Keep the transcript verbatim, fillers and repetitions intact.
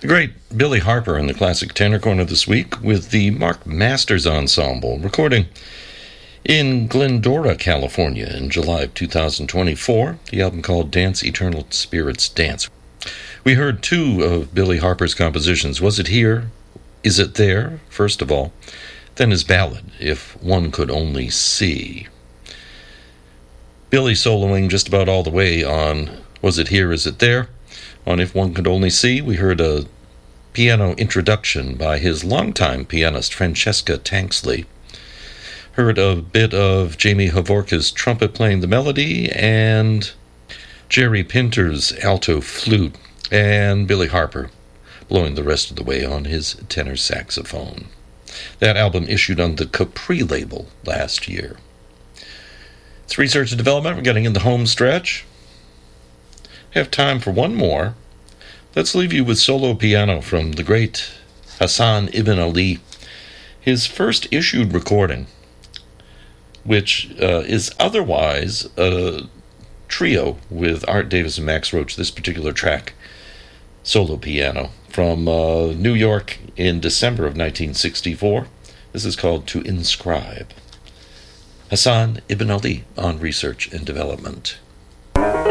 The great Billy Harper in the Classic Tenor Corner this week with the Mark Masters Ensemble, recording in Glendora, California in July of two thousand twenty-four, the album called Dance Eternal Spirits Dance. We heard two of Billy Harper's compositions, Was It Here? Is It There? First of all, then his ballad, If One Could Only See. Billy soloing just about all the way on Was It Here? Is It There? On If One Could Only See, we heard a piano introduction by his longtime pianist Francesca Tanksley. Heard a bit of Jamie Havorka's trumpet playing the melody and Jerry Pinter's alto flute, and Billy Harper blowing the rest of the way on his tenor saxophone. That album issued on the Capri label last year. It's research and development. We're getting in the home stretch. We have time for one more. Let's leave you with solo piano from the great Hassan Ibn Ali. His first issued recording, which uh, is otherwise a trio with Art Davis and Max Roach. This particular track, solo piano, from uh, New York in December of nineteen sixty-four. This is called To Inscribe. Hassan Ibn Ali on Research and Development.